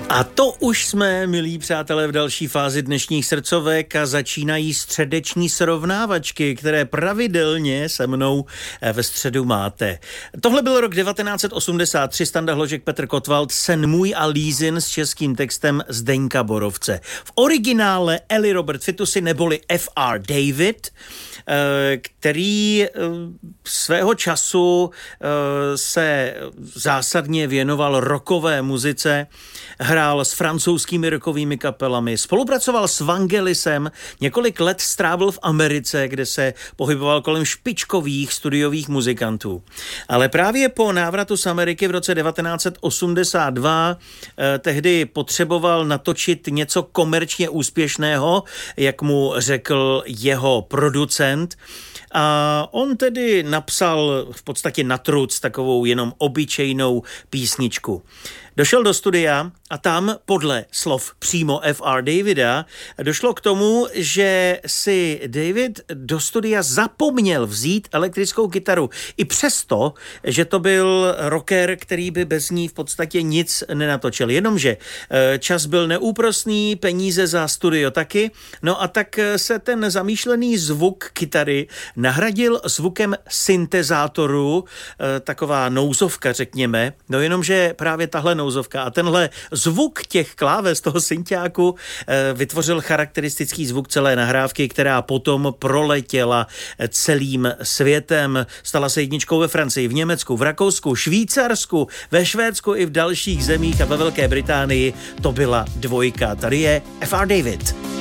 A to už jsme, milí přátelé, v další fázi dnešních srdcovek a začínají středeční srovnávačky, které pravidelně se mnou ve středu máte. Tohle byl rok 1983, Standa Hložek, Petr Kotwald, Sen můj a Lízin s českým textem Zdeňka Borovce. V originále Eli Robert Fitoussi neboli F.R. David, který svého času se zásadně věnoval rockové muzice, hrál s francouzskými rockovými kapelami, spolupracoval s Vangelisem, několik let strávil v Americe, kde se pohyboval kolem špičkových studiových muzikantů. Ale právě po návratu z Ameriky v roce 1982 tehdy potřeboval natočit něco komerčně úspěšného, jak mu řekl jeho producent. A on tedy napsal v podstatě na truc takovou jenom obyčejnou písničku. Došel do studia a tam podle slov přímo F.R. Davida došlo k tomu, že si David do studia zapomněl vzít elektrickou kytaru. I přesto, že to byl rocker, který by bez ní v podstatě nic nenatočil. Jenomže čas byl neúprosný, peníze za studio taky. No a tak se ten zamýšlený zvuk kytary nahradil zvukem syntezátoru, taková nouzovka, řekněme. No jenomže právě tahle nouzovka a tenhle zvuk těch kláves toho synťáku vytvořil charakteristický zvuk celé nahrávky, která potom proletěla celým světem. Stala se jedničkou ve Francii, v Německu, v Rakousku, Švýcarsku, ve Švédsku i v dalších zemích a ve Velké Británii to byla dvojka. Tady je F.R. David.